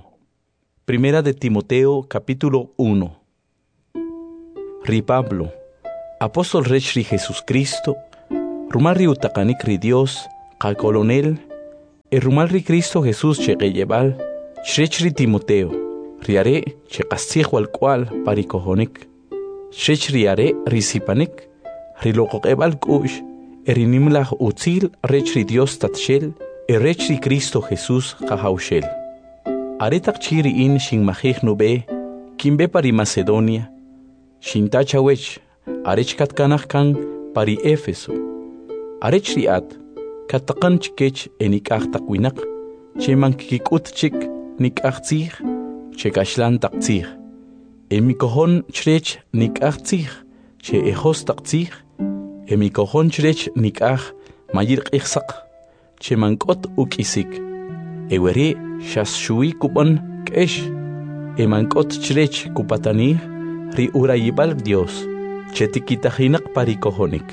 Primera de Timoteo, capítulo uno. Ri Pablo, apóstol rech ri Jesús Cristo, rumal ri utakanik ri Dios, ka colonel, e rumal ri Cristo Jesús cheque lleval, shrech ri Timoteo, riare che kastig wal kwal pari kohonik, shrech riare ri sipanik, ri lokok ebal kush, e ri nimlach utzil rech ri Dios tatshel, e rech ri Cristo Jesús kahaushel. Aretak chiri in shin majig nube, kimbe pari Macedonia, shin tachawech, arech katkanach kan pari Éfeso, arech riat, katakan chikech enikach takwinak, che man kikut chik nikach tzich, che kashlan tak tzich, emikohon chrech nikach tzich, che ejos tak tzich, emikohon chrech nikach mayir ichsak, che man kot uk isik, ewere shas shui kupon kesh, eman kot chrech kupatani, ri urayibal Dios, che tikitahinak parikohonik.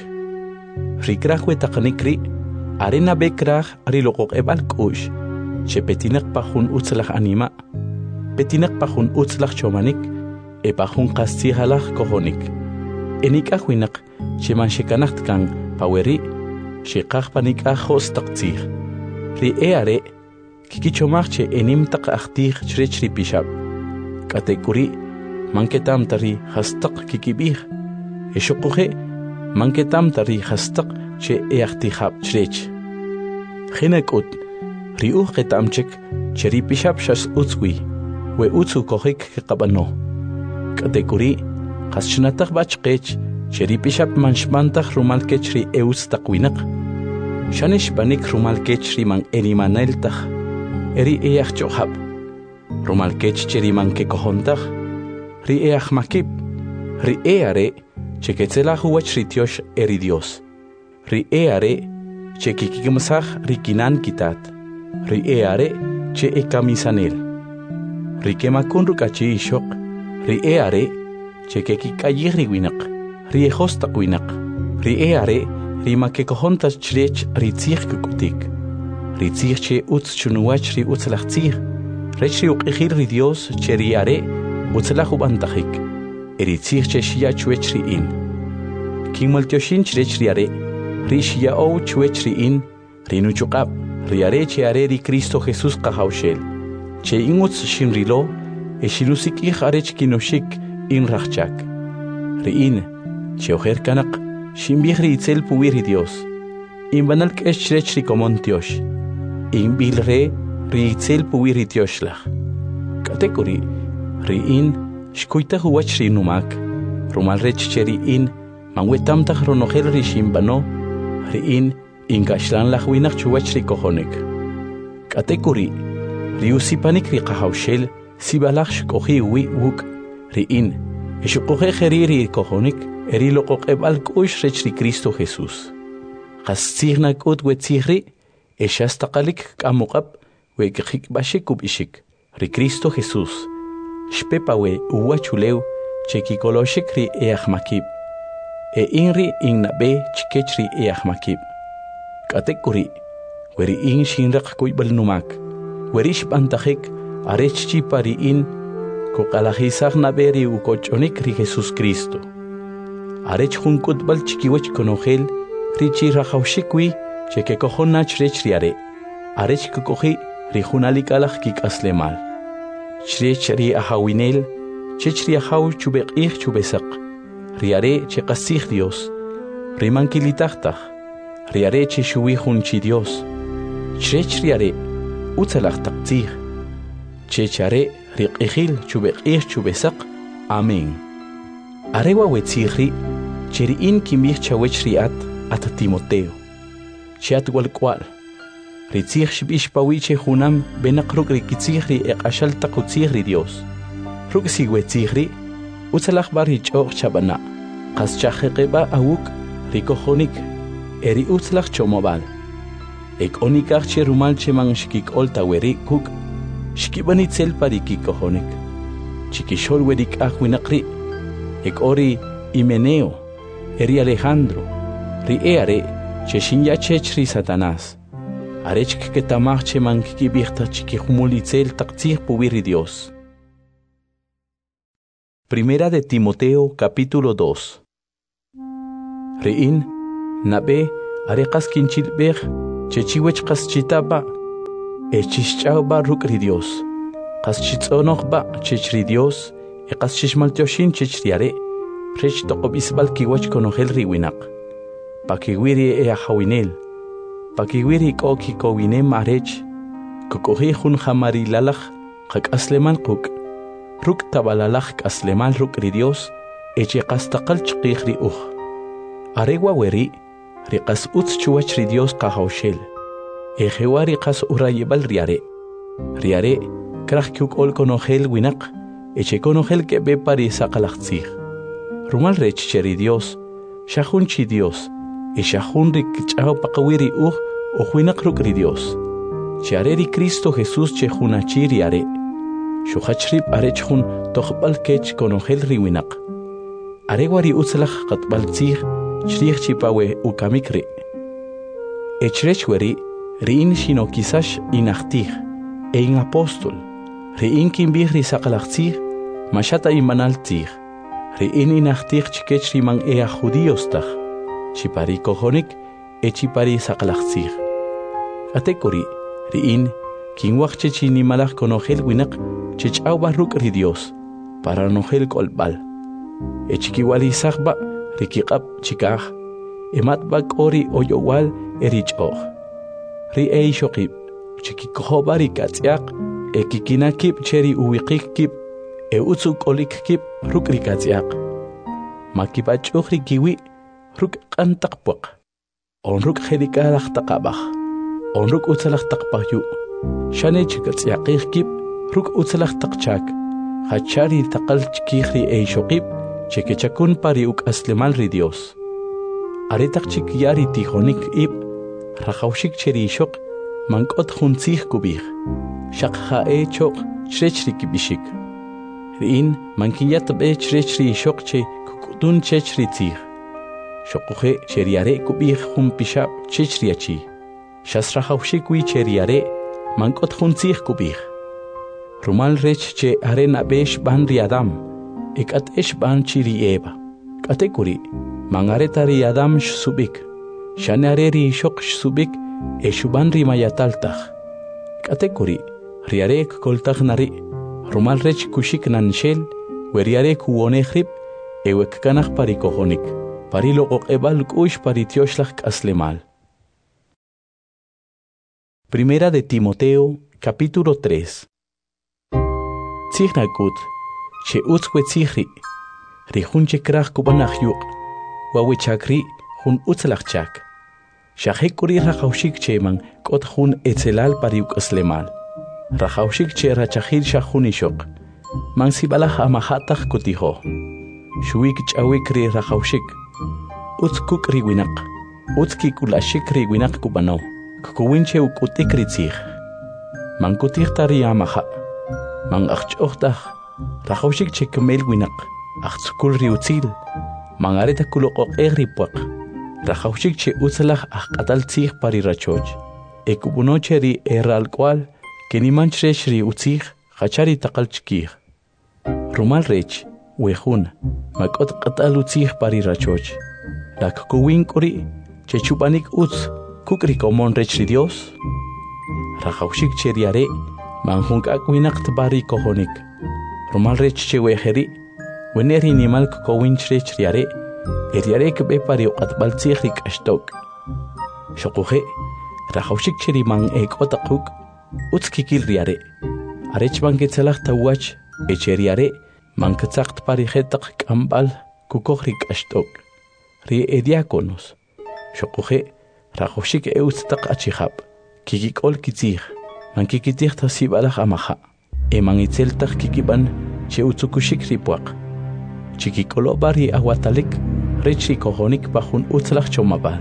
Ri krahwe takanikri, arena bekrah ri lokok ebal kush, che petinak pahun utzlach anima, petinak pahun utzlach chomanik, e pahun kastihalach kohonik. Enik ahwinak, che man shekanacht kan paweri, shekach panik ahos taktzir. Ri eare, kikichomach che enim tak achtich chrech ri pishab. Katekuri, manketam tari hastak kikibih, e shokuhe, manketam tari hastak che eachtihab chrech. Chinekut, riu ketamchek, che ri pishab shas utzwi, we utzu kohik kekabano. Katekuri, kaschnatak bachkech, che ri pishab manshmantach rumalkech ri eus takwinak. Shanish banik rumalkech ri man erimaneltach, eri each chohab. Rumalkech che ri man kekohontach, ri each makib, ri eare, che ketzelach uach ri tiosh eri Dios. Ri eare, che kikikimsach ri kinan kitat, ri eare, che ekamisanel. Ri kemakun rukachi ishok, ri eare, che kikikayih ri winak, ri ejostak winak, ri eare, ri makekohontas chrech ri tzich kukutik, ri tzich che utz chunuach ri utzlach tzich, rech ri uqihir ri Dios che ri are utzlach ubantachik, eri tzich che shia chuech ri in. Kimal tioshin chrech ri are, ri shia ou chuech ri in, ri nuchukab, ri are che are ri Cristo Jesús kahaushel, che ingutz shin rilo, e shinusik ich arech kinoshik in rachchak. Ri in, che ojer kanak, shin bihri itzel puwiri Dios, in banal kesh chrech ri komon tiosh, in bil re, ri itzel puwiri tioshlach. Katekuri, ri in, shkuita huwach ri numak, rumal rech che ri in, manwetamtach ronohel ri shimbano, ri in, in kashlan lach winach chuwach ri kohonek. Katekuri, ri usipanik ri kahaushel, sibalach shkohi wi wuk, ri in, eshukohe kheri ri kohonek, eri lokok ebal kush rech ri Cristo Jesús. Kastzirna kut wetzihri, eshastakalik kamukab, we kik bashik ubishik, ri Cristo Jesús. Shpepawe uwachuleu, chekikoloshik ri eachmakib. E inri innabe chikech ri eachmakib. Katekuri, weri in shinrak kuibal numak, weri shpantachik, arech chipari in, kokalahisag naberi ukochonik ri Jesús Cristo. Arech junkut bal chikiwech konogel, richi rajaushikwi, cheke kohonach rech riare. Arech kukohi, rijunalikalach kik aslemal. Chrech ri ahawinel, chech ri ahaw chubek ich chubesak. Riare che kasich Dios. Rimankilitachtach. Riare che shui junchi Dios. Chrech riare, utzalach takzich. Chechare riqihil chubek ich chubesak. Amén. Arewa wetzihri, cheri in kimich chawech riat at Timoteo. Chiat wal kwal. Ritzich shbish pawiche hunam benakruk rikitzihri eqashal takutzihri Dios. Ruk sigwetzihri, utzalach bar hichoch chabana. Qas chajeqeba awuk rikohonik, eri utzalach chomobal. Ek onikach cherumal cheman shkik olta weri kuk, shkibanitzel parikikohonik. Chikishol werik ahwinakri. Ek ori Himeneo, eri Alejandro, ri eare, che shinya chech ri Satanás. Arech que tamach che man ki bihta chiki humulitzel taktzir puwiri Dios. Primera de Timoteo, capítulo dos. Ri'in, nabe, areqas kinchilbej, chechiwech qas chitaba, echishchauba rukri Dios. Qas chitzonokba chechri Dios, e qas chishmaltioshin chechriare, rech toqobisbal kiwach konogel riwinaq. Pakiwiri e ahawinel, pakiwiri koki kowinem arech, kukohi hun jamari lalach, qak aslemal quk, ruk tabalalach aslemal rukri Dios, eche qas taqal chqiqri uj. Arewa weri, riqas utz chuwachri Dios qahawshel, ejewa riqas urayebal riare. Riare, krach kyuk ol konogel winaq, eche konogel ke be pari saqalaqtzig. Rumal rech cheri Dios, shahun chi Dios, e shahun rik chao paqawiri uj, o winaq rukri Dios. Chiareri Cristo Jesús che junachi riare. Shuhachrib arech hun toqbal kech konogel riwinaq. Arewari utzlach qatbal tzig, Chrich chipawe ukamikri. Echrechweri, riin shino kisash inachtih, e in apostol, riin kimbihri sakalachtzig, mashata imanaltzig, riin inachtih chikechri man ea judiostach, chipari kohonik, e chipari sakalachtzig. Atekori, riin, kinwachche chinimalach konogel winak, chechau barruk ri Dios, para nogel kolbal. Echikiwali sahba, Rikiqab chikaj, emat bak ori oyowal erich och. Ri ei shokib, chikikohobari katziak, e kikinakib cheri uwikik kib, e utsuk olik kib ruk rikatziak. Makibach och rikiwi, ruk kantakpok. On ruk herikadach takabach, on ruk utsalach takpahyu. Shane chikatziakik kib, ruk utsalach takchak. Hachari takal chikihri ei shokib, Chekechakun pari uk aslemal ri Dios. Aretak chik yari tijonik ib, rajaushik cheri shok, mankot huntzig kubich. Shak hae chok, chrechri kibishik. Riin, mankiyat be chrechri shok che kukutun chechri tzig. Shokuhe cheriare kubich hun pishab chechriachi. Shas rajaushik wi cheriare, mankot huntzig kubich. Rumal rech che arena besh ban riadam. Ekat esh ban chiri eba. Katekuri, mangaretari adam subik. Shanareri shok subik, eshuban rimayataltach. Katekuri, riarek koltach nari. Rumal rech kushik nanshel, weriarek uonehrib, ewek kanach parikohonik. Parilo okebal kush paritioslach aslemal. Primera de Timoteo, capítulo tres. Tzignakut. Che utzwe tzihri, ri hun che krach kubanach yuk, wawe chakri hun utzlach chak. Shahekuri rachaushik che man kot hun etzelal pariuk aslemal. Rachaushik che rachahil shahun ishok, man sibalach amahatach kotiho. Shuik chawik ri rachaushik, utzkuk ri winak, utzkik ulashik ri winak kubano, kukuwinche ukutik ri tzih. Man kutik tari amaha, man achchochtach, Rajaushik chekamel winak, achtzukul riutzil, mangareta kulokok egripuak. Rajaushik che utzalach achkatal tzig pari rachoch. Ekubunoche ri erral kwal, kenimanch rech ri utzig, hachari takal chkig. Rumal rech, wehun, makot katal utzig pari rachoch. Lak kuwin kuri, che chupanik utz, kukri komon rech ri Dios. Rajaushik che riare, manhunk akwinak tbari kohonik. Rumal rech che wejeri, weneri nimal kukowinch rech riare, eriare ke be pari uqatbal tzihrik ashtok. Shokuhe, rajaushik cheri man ek otakuk, utskikil riare. Arech man ketzelach tawach, echeriare, man ketzakt pari hetak kambal, kukohrik ashtok. Ri ediakonos. Shokuhe, rajaushik eustak achihab, kikikol kitzih, man kikitih tasibalach amaha. Eman itzeltach kikiban che utzukushik ripuak. Chikikolo bari aguatalik, rechi kohonik bajun utzlach chomabal.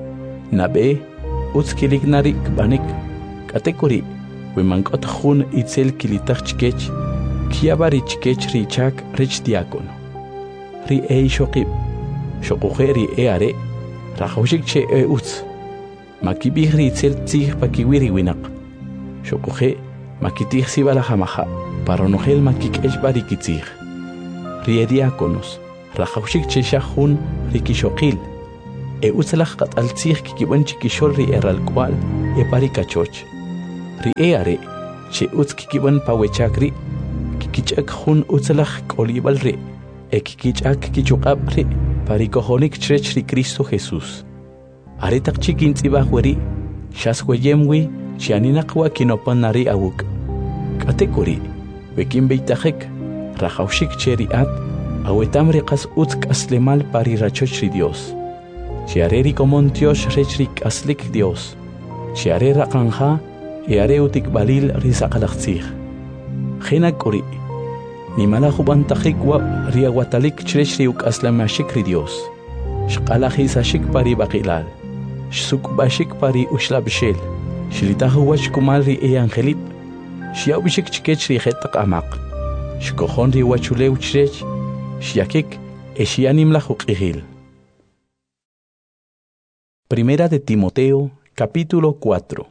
Nabe, utzkilik narik banik, katekuri, wimankot hun itzel kilitach chikech, kiabari chikech richak rich diakono. Ri ei shokib, shokuhe ri e are, rajaushik che e utz. Makibih ri itzel tzih pakiwiri winak. Shokuhe, Makitih sibala hamaha, para nogel makik esh barikitih. Riediakonos, rajaushik cheshahun rikishokil, e utzalaj qataltzij kikiban chikishol ri eralkwal e parikachoch. Ri e are, che utz kikiban pawechakri, kikichak hun utzalaj kolibal ri, e kikichak kichuqab ri, parikohonik chrech ri Cristo Jesús. Are tak chikintzibaj weri, shasweyemwi, chianinaqwa kinopan nari awuk. Katekuri, wekin beitajek, rajaushik cheriat, awetamri qas utz aslemal parirachoch ri Dios. Chiareri komon Dios rechrik aslik Dios. Chiare raqanja, e are utik balil risaqalaqtzij. Jena kuri, nimala jubantajik wa riawatalik chrech riuk aslamashik ri Dios. Shqalajisashik pari baqilal. Shsukbashik pari ushlabshel. Shlitahu wach kumal ri e angelip. Shiaubishik chikech ri jetaq amaq. Shkojon ri wachulew chrech. Shiakik e shianimla juqihil. Primera de Timoteo, capítulo cuatro.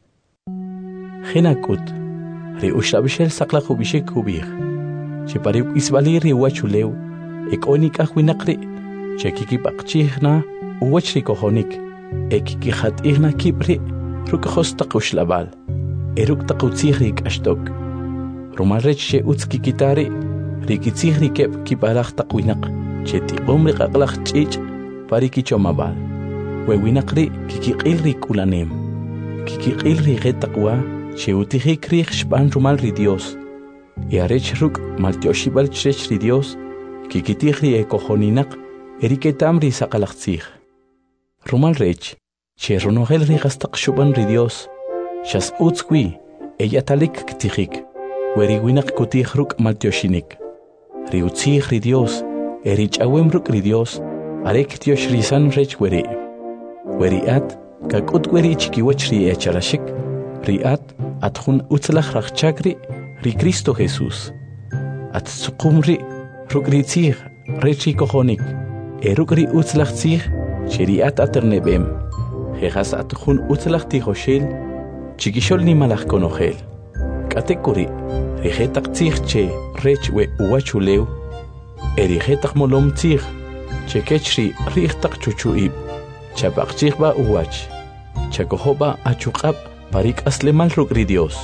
Genakut, ri ushlabshel saqlajubishik hubij. Chipariuk isbali ri wachulew, ek onika huinakri, chekikipaqchihna, uwachri kohonik, ekikijat ihna kipri, rukjos taqushlabal, eruk taqutzihrik ashtok. Rumalrech she utskikitari, rikitzihri kep kiparaj taquinaq, chetiqomri qaqlaj chich, parikichomabal. Wewinaqri kikiqilri kulanem, kikiqilri getaqwa, cheutijikri xpan rumal ri Dios. Y arech ruk maltioshibal chrech ri Dios, kikitijri ekojoninaq, eriketamri saqalaqtzij. Rumal rech, che ronogel ri gastaq shuban ri Dios, shas utzkwi, eyatalik ktijik, weriwinaq kutij ruk maltioshinik. Ri utzij ri Dios, erich awem ruk ri Dios, arek tiosh risan rech weri. Weriat, kakut weri chikiwach ri echarashik, riat, atjun utzlach rachchakri, ri Cristo Jesús. At tsuqumri, ruk ri tzij, rechi kojonik, e ruk ri utzlach tzij, cheriat aternebem. Jejas atjun utzlach tijoshel, chikishol ni malach konojel. Katekuri, rijetak tzij che rech we uwachulew, e rijetak molom tzij, che kechri rijetak chuchuib. Chapaqchij ba uwach, chakohoba achuqab parik aslemal ruk ri Dios.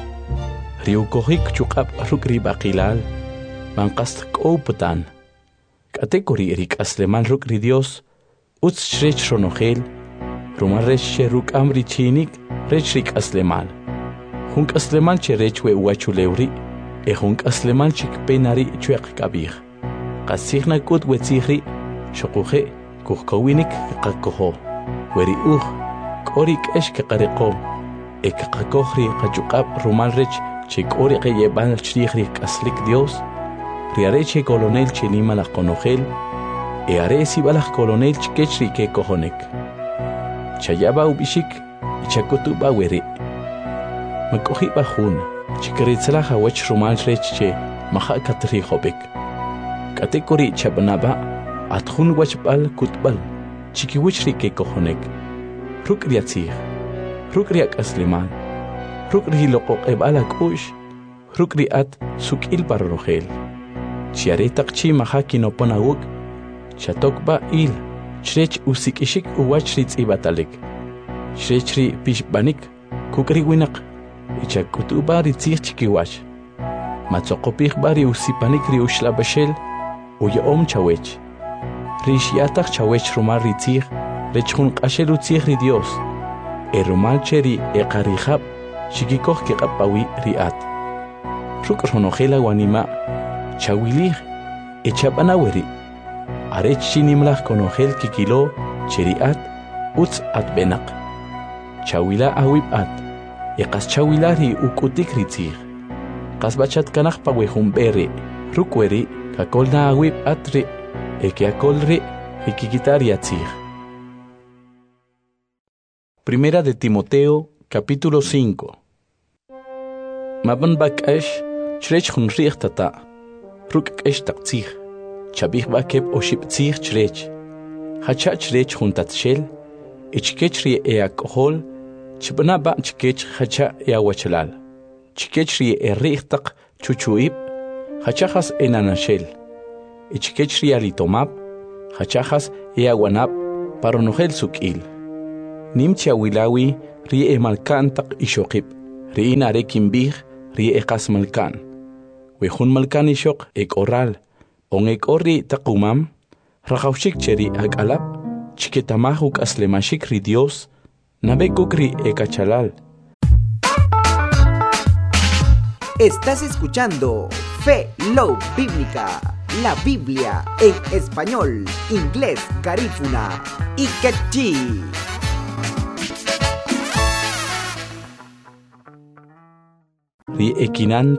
Riukohik chuqab ruk ri baqilal, manqast k'ouputan. Katekuri rik aslemal ruk ri Dios, utz chrech ronogel, rumal rech che ruk amri chinik, rech rik aslemal. Junk aslemal che rech we uwachulewri, e junk aslemal chik penari chueq kabij. Qasihna kut wetzihri, shokuhe, kuhkowinik qakoho. Weri uj, korik esh kaqariqo, e kaqakohri qachuqab rumal rech, che kori qeyebal chrihri kaslik Dios, riare che colonel che nima la conogel, e are si balaj colonel chkechri ke kohonek. Chayaba ubishik, chakutuba weri. Makohi bajun, chikritzla hawach rumal rech che maha katri hobek. Katekori chabanaba, atjun wachbal kutbal, chikiwichri ke kohonek. Rukriatzih, rukriak asliman. Rukri loqoq ebala kush, rukri at sukil parrogel. Chiare takchi mahaki no ponawuk, chatokba il, chrech usikishik uwachritz ibatalik. Chrechri pishbanik, kukri winak, ichakutuba ritzich chikiwach. Matzokopich bari usipanik ri ushlabashel, uyaom chawech. Rishiatak chawech rumar ritzich, rechun qashel utzich ri Dios. E rumal cheri e qarihab, Chikikoh ke qapawi riat. Ruk ronogela wanima, chawilih, e chabanaweri. Arech chinimlach konogel kikilo, cheriat, utz at benak. Chawila awib at, e qas chawilari ukutik ritzir. Qas bachat kanach pawehumbere, rukweri, kakolna awib atri, e ke akolri, e kikitariatzir. Primera de Timoteo, capítulo cinco. Maban bakash, chrech hun riech tata, ruk esh taktzich, chabich bakeb oship tzich chrech, hacha chrech hun tatshel, ichkechri e alcohol, chibana ba chkech hacha e awachalal, chkechri e riech tak chuchuib, hachachas e nanashel, ichkechri alitomab, hachachas e aguanab, Paronojel suk'il. Nimcha wilawi ri e malkan tak ishokip. Ri inare kimbih ri e kas malkan. Wehun malkan ishok ek oral. On ek ori takumam. Rakawshik cheri ag alap. Chikitamahuk aslemashik ri Dios. Nabekuk ri e kachalal.
Estás escuchando Fe Love Bíblica, la Biblia en español, inglés, garífuna y quechí.
Ri ekinan